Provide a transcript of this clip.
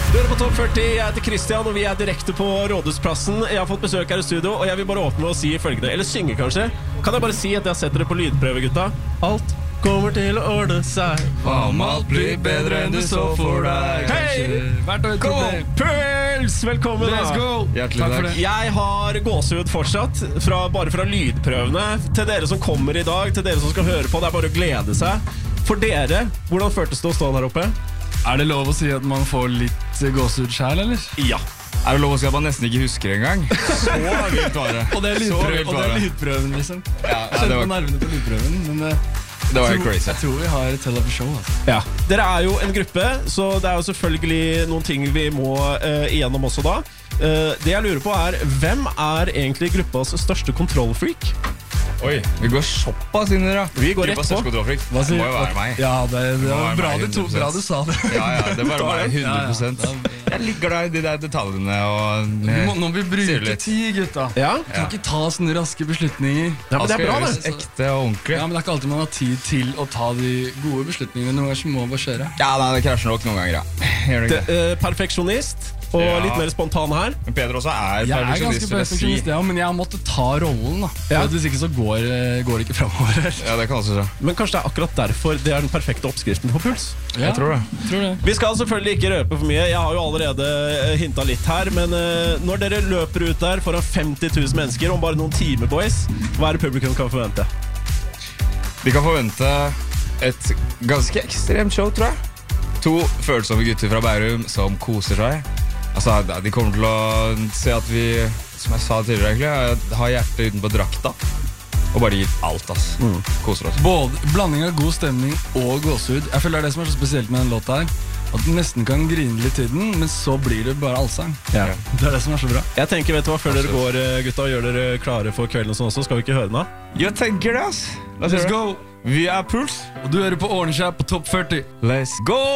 Du hører på Topp 40, jeg heter Christian, og vi direkte på Rådhusplassen. Jeg har fått besøk her i studio, og jeg vil bare åpne med å si følgende. Eller synge, kanskje. Kan jeg bare si at jeg setter det på lydprøve, gutta? Alt kommer til å ordne seg. Om alt blir bedre enn du så for deg. Hei! Puls! Velkommen, Let's go! Hjertelig takk. Jeg har gåsehud fortsatt, bare fra lydprøvene. Til dere som kommer i dag, til dere som skal høre på, det bare å glede seg. For dere, hvordan føltes det å stå her oppe? Er det lov å si at man får litt gåsehud selv, eller? Ja. Er det lov å si at man nesten ikke husker engang? Så vilt var det. Og det er lydprøven, liksom. Ja, Jeg kjente på nervene på lydprøven, men det var helt crazy. Jeg tror vi har et hell of a show, altså. Ja. Dere er jo en gruppe, så det er jo selvfølgelig noen ting vi må igjennom også da. Det jeg lurer på hvem er egentlig gruppas største kontrollfreak? Oi, vi går såpass inn i det. Vi går rett på. Det må jo være meg. Ja, det var bra meg, bra du sa det. Ja, det er bare meg, 100%. Jeg ligger der i de der detaljene og Nå må vi bryte tid, gutta. Ja? Kan ikke ta sånne raske beslutninger. Ja, men det er bra, det. Ekte og ordentlig. Ja, men det er ikke alltid man har tid til å ta de gode beslutningene. Noen ganger så må man bare kjøre. Ja, nei, det krasjer nok noen ganger, ja. Gjør det ikke. Perfeksjonist og litt mer spontan her. Men Peder også Jeg er ganske perfeksjonist, ja, men jeg måtte ta rollen da. For hvis ikke så går det ikke fremover. Ja, det kan også skje. Men kanskje det er akkurat derfor det er den perfekte oppskriften på Puls. Jeg tror det. Vi skal selvfølgelig ikke røpe for mye. Jeg har jo allerede hintet litt her. Men når dere løper ut der foran 50 000 mennesker om bare noen timer, boys, hva er det publikum kan forvente? Vi kan forvente et ganske ekstremt show, tror jeg. 2 følsomme gutter fra Bærum som koser seg. Altså, de kommer til å se at vi, som jeg sa tidligere egentlig, har hjertet utenpå drakta. Og bare gir alt, ass. Koser oss. Både blanding av god stemning og gåsehud. Jeg føler det er det som er så spesielt med den låta her. At du nesten kan grine litt i den, men så blir det bare allsang. Ja. Det er det som er så bra. Jeg tenker, vet du hva, før dere går, gutta, og gjør dere klare for kvelden og sånn også, skal vi ikke høre den da? Jeg tenker det, ass. Let's go! Vi er Puls. Og du hører på Ordner seg på Topp 40. Let's go!